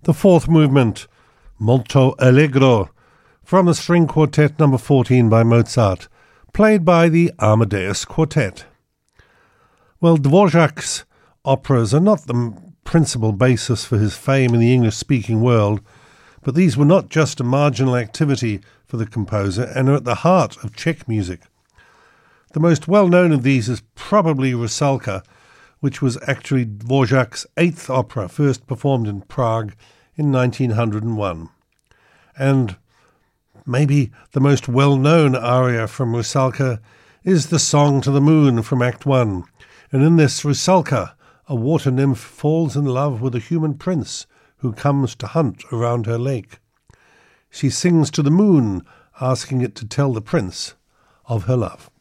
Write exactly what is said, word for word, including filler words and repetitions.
The fourth movement, Molto Allegro, from the String Quartet number fourteen by Mozart, played by the Amadeus Quartet. Well, Dvorak's operas are not the principal basis for his fame in the English-speaking world, but these were not just a marginal activity for the composer and are at the heart of Czech music. The most well-known of these is probably Rusalka, which was actually Dvorak's eighth opera, first performed in Prague in nineteen oh one. And maybe the most well-known aria from Rusalka is the Song to the Moon from Act One. And in this Rusalka, a water nymph falls in love with a human prince who comes to hunt around her lake. She sings to the moon, asking it to tell the prince of her love.